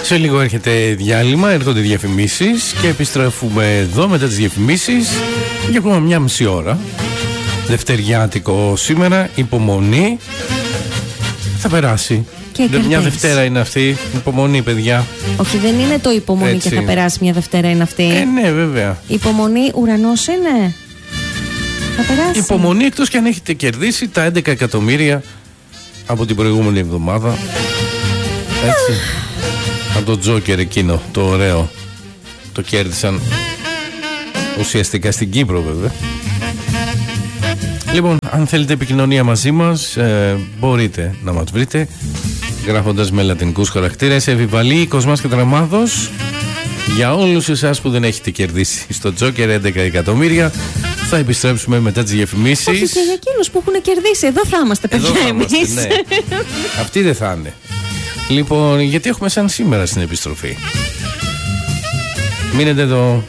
Σε λίγο έρχεται διάλειμμα, έρχονται διαφημίσεις και επιστρέφουμε εδώ μετά τις διαφημίσεις για ακόμα μια μισή ώρα. Δευτεριάτικο σήμερα, υπομονή, θα περάσει. Μια Δευτέρα είναι αυτή, υπομονή παιδιά. Όχι, δεν είναι το υπομονή έτσι. Και θα περάσει μια Δευτέρα είναι αυτή. Ναι, βέβαια. Υπομονή ουρανός είναι. Θα περάσει. Υπομονή εκτός και αν έχετε κερδίσει τα 11 εκατομμύρια από την προηγούμενη εβδομάδα. Έτσι. Από το Τζόκερ εκείνο, το ωραίο. Το κέρδισαν ουσιαστικά στην Κύπρο βέβαια. Λοιπόν, αν θέλετε επικοινωνία μαζί μας, μπορείτε να μας βρείτε γράφοντας με λατινικούς χαρακτήρες Επιβαλή, Κοσμάς και Τραμάδος. Για όλους εσάς που δεν έχετε κερδίσει στο Τζόκερ 11 εκατομμύρια, θα επιστρέψουμε μετά τις διαφημίσεις. Όχι, και για εκείνους που έχουν κερδίσει, εδώ θα είμαστε παιδιά εμείς. Ναι. Αυτοί δεν θα είναι. Λοιπόν, γιατί έχουμε σαν σήμερα στην επιστροφή. Μείνετε εδώ.